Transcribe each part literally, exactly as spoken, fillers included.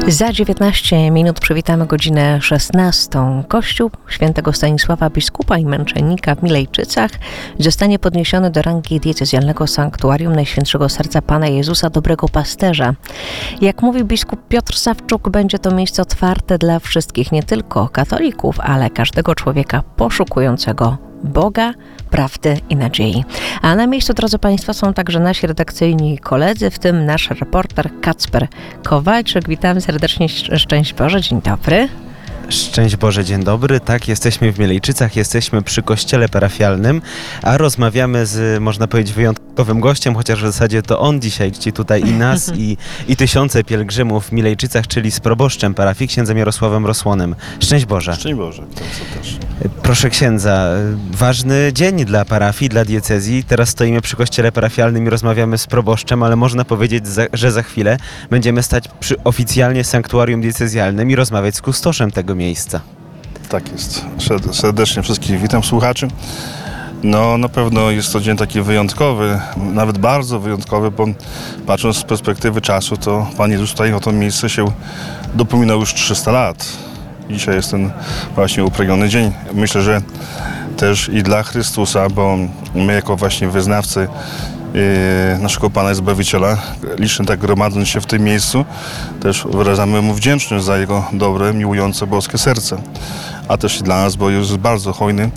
Za dziewiętnaście minut przywitamy godzinę szesnastą. Kościół świętego Stanisława Biskupa i Męczennika w Milejczycach zostanie podniesiony do rangi diecezjalnego sanktuarium Najświętszego Serca Pana Jezusa Dobrego Pasterza. Jak mówi biskup Piotr Sawczuk, będzie to miejsce otwarte dla wszystkich, nie tylko katolików, ale każdego człowieka poszukującego Boga, prawdy i nadziei. A na miejscu, drodzy Państwo, są także nasi redakcyjni koledzy, w tym nasz reporter Kacper Kowalczyk. Witam serdecznie, szczęść Boże, dzień dobry. Szczęść Boże, dzień dobry. Tak, jesteśmy w Milejczycach, jesteśmy przy kościele parafialnym, a rozmawiamy z, można powiedzieć, wyjątkowym gościem, chociaż w zasadzie to on dzisiaj czci tutaj i nas, i, i tysiące pielgrzymów w Milejczycach, czyli z proboszczem parafii, księdzem Jarosławem Rosłonem. Szczęść Boże. Szczęść Boże, to też. Proszę księdza, ważny dzień dla parafii, dla diecezji. Teraz stoimy przy kościele parafialnym i rozmawiamy z proboszczem, ale można powiedzieć, że za chwilę będziemy stać przy oficjalnie sanktuarium diecezjalnym i rozmawiać z kustoszem tego miejsca. Tak jest. Serdecznie wszystkich witam słuchaczy. No na pewno jest to dzień taki wyjątkowy, nawet bardzo wyjątkowy, bo patrząc z perspektywy czasu, to Pan Jezus tutaj o to miejsce się dopominał już trzysta lat. Dzisiaj jest ten właśnie upragniony dzień. Myślę, że też i dla Chrystusa, bo my jako właśnie wyznawcy Yy, naszego Pana i Zbawiciela, licznie tak gromadząc się w tym miejscu, też wyrażamy Mu wdzięczność za Jego dobre, miłujące, boskie serce. A też i dla nas, bo jest bardzo hojny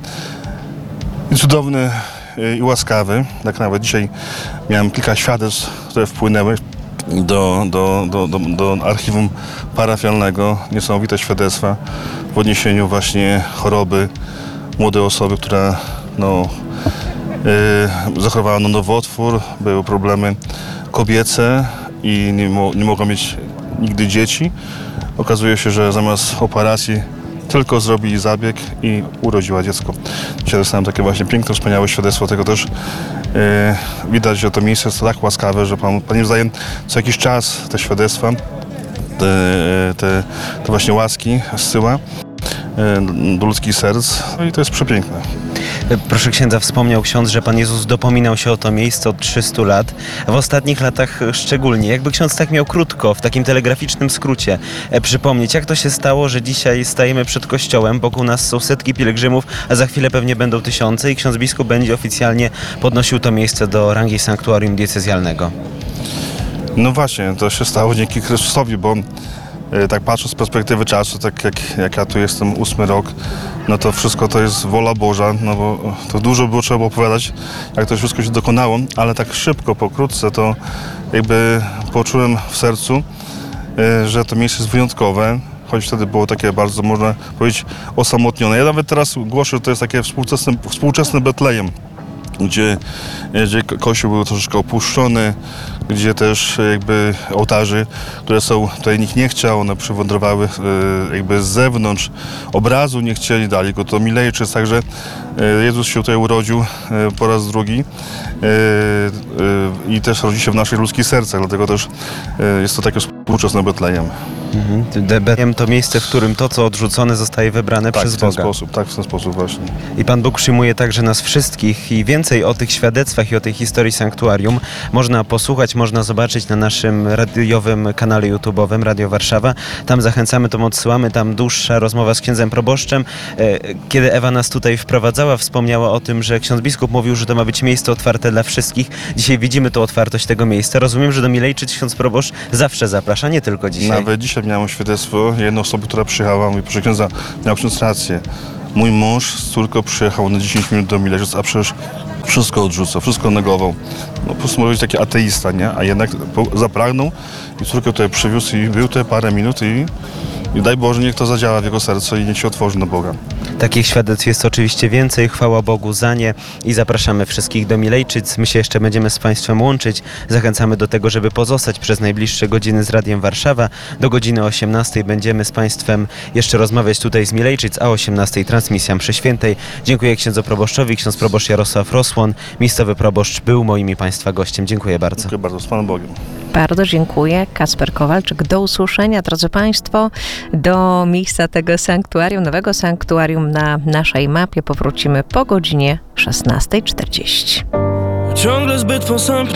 i cudowny yy, i łaskawy. Tak nawet dzisiaj miałem kilka świadectw, które wpłynęły do, do, do, do, do archiwum parafialnego. Niesamowite świadectwa w odniesieniu właśnie choroby młodej osoby, która no, Yy, zachorowano nowotwór, były problemy kobiece i nie, mo- nie mogła mieć nigdy dzieci. Okazuje się, że zamiast operacji tylko zrobili zabieg i urodziła dziecko. Dzisiaj dostałem takie właśnie piękne, wspaniałe świadectwo tego też. Yy, widać, że to miejsce jest tak łaskawe, że Pan, Pan zdaje co jakiś czas te świadectwa, te, te, te właśnie łaski zsyła do ludzkich serc. No i to jest przepiękne. Proszę księdza, wspomniał ksiądz, że Pan Jezus dopominał się o to miejsce od trzystu lat. W ostatnich latach szczególnie. Jakby ksiądz tak miał krótko, w takim telegraficznym skrócie e, przypomnieć, jak to się stało, że dzisiaj stajemy przed kościołem, wokół nas są setki pielgrzymów, a za chwilę pewnie będą tysiące i ksiądz biskup będzie oficjalnie podnosił to miejsce do rangi sanktuarium diecezjalnego. No właśnie, to się stało dzięki Chrystusowi, bo tak patrząc z perspektywy czasu, tak jak, jak ja tu jestem ósmy rok, no to wszystko to jest wola Boża, no bo to dużo było trzeba opowiadać, jak to wszystko się dokonało, ale tak szybko, pokrótce to jakby poczułem w sercu, że to miejsce jest wyjątkowe, choć wtedy było takie bardzo, można powiedzieć, osamotnione. Ja nawet teraz głoszę, że to jest takie współczesne, współczesny Betlejem, gdzie, gdzie kościół był troszeczkę opuszczony, gdzie też jakby ołtarzy, które są, tutaj nikt nie chciał, one przywędrowały jakby z zewnątrz, obrazu nie chcieli, dali go do Milejczyc, także Jezus się tutaj urodził po raz drugi i też rodzi się w naszych ludzkich sercach, dlatego też jest to takie współczesne Betlejem. Mhm. Betlejem to miejsce, w którym to, co odrzucone, zostaje wybrane tak, przez w ten Boga. Sposób, tak, w ten sposób właśnie. I Pan Bóg przyjmuje także nas wszystkich i więcej o tych świadectwach i o tej historii sanktuarium można posłuchać, można zobaczyć na naszym radiowym kanale YouTube'owym Radio Warszawa. Tam zachęcamy, to odsyłamy, tam dłuższa rozmowa z księdzem proboszczem. Kiedy Ewa nas tutaj wprowadzała, wspomniała o tym, że ksiądz biskup mówił, że to ma być miejsce otwarte dla wszystkich. Dzisiaj widzimy tą otwartość tego miejsca. Rozumiem, że do Milejczyc ksiądz proboszcz zawsze zaprasza, nie tylko dzisiaj. Nawet dzisiaj miałem świadectwo jednej osoby, która przyjechała, mówi, proszę księdza, miał ksiądz rację. Mój mąż z córką przyjechał na dziesięć minut do Milejczyc, a przecież wszystko odrzucał, wszystko negował. No po prostu może być taki ateista, nie? A jednak zapragnął i córkę tutaj przywiózł i był tutaj parę minut i, i daj Boże, niech to zadziała w jego sercu i niech się otworzy na Boga. Takich świadectw jest oczywiście więcej, chwała Bogu za nie i zapraszamy wszystkich do Milejczyc. My się jeszcze będziemy z Państwem łączyć. Zachęcamy do tego, żeby pozostać przez najbliższe godziny z Radiem Warszawa. Do godziny osiemnastej będziemy z Państwem jeszcze rozmawiać tutaj z Milejczyc, a o osiemnastej transmisja mszy świętej. Dziękuję księdzu proboszczowi, ksiądz proboszcz Jarosław Rosłon, miejscowy proboszcz był moim i Państwa gościem. Dziękuję bardzo. Dziękuję bardzo, z Panem Bogiem. Bardzo dziękuję. Kacper Kowalczyk. Do usłyszenia, drodzy Państwo. Do miejsca tego sanktuarium, nowego sanktuarium na naszej mapie powrócimy po godzinie szesnastej czterdzieści. Ciągle zbyt posępny.